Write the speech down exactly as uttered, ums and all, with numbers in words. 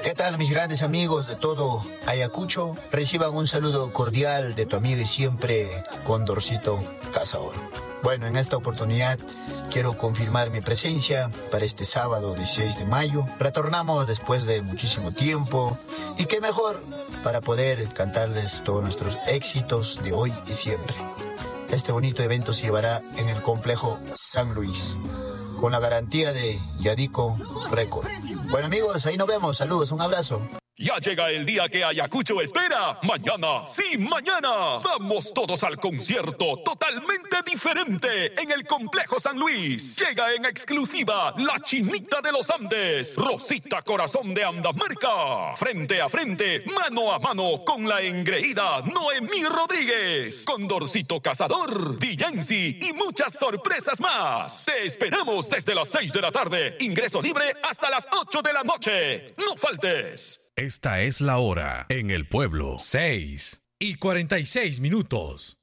¿Qué tal, mis grandes amigos de todo Ayacucho? Reciban un saludo cordial de tu amigo y siempre Condorcito Cazador. Bueno, en esta oportunidad quiero confirmar mi presencia para este sábado dieciséis de mayo. Retornamos después de muchísimo tiempo y qué mejor para poder cantarles todos nuestros éxitos de hoy y siempre. Este bonito evento se llevará en el complejo San Luis, con la garantía de Yadico Record. Bueno, amigos, ahí nos vemos. Saludos, un abrazo. Ya llega el día que Ayacucho espera. Mañana, sí, mañana. Vamos todos al concierto totalmente diferente en el Complejo San Luis. Llega en exclusiva la Chinita de los Andes, Rosita Corazón de Andamarca. Frente a frente, mano a mano con la engreída Noemí Rodríguez, Condorcito Cazador, D J y muchas sorpresas más. Te esperamos desde las seis de la tarde. Ingreso libre hasta las ocho de la noche. No faltes. Esta es la hora en el pueblo. seis y cuarenta y seis minutos.